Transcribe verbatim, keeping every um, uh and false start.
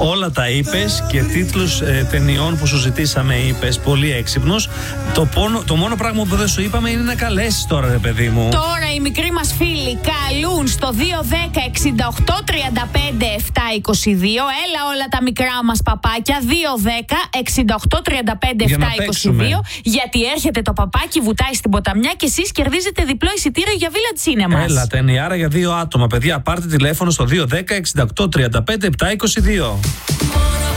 Όλα τα είπες και τίτλους ε, ταινιών που σου ζητήσαμε είπες. Πολύ έξυπνος. Το, το μόνο πράγμα που δεν σου είπαμε είναι να καλέσεις τώρα, ρε παιδί μου. Τώρα οι μικροί μας φίλοι καλούν στο δύο δέκα εξήντα οκτώ τριάντα πέντε επτά είκοσι δύο. Έλα όλα τα μικρά μας παπάκια. δύο δέκα εξήντα οκτώ τριάντα πέντε επτά είκοσι δύο. Γιατί έρχεται το παπάκι, βουτάει στην ποταμιά και εσείς κερδίζετε διπλό εισιτήριο για Village Cinemas. Έλα, ταινιάρα για δύο άτομα. Παιδιά, πάρτε τηλέφωνο στο δύο δέκα εξήντα οκτώ τριάντα πέντε επτά είκοσι δύο.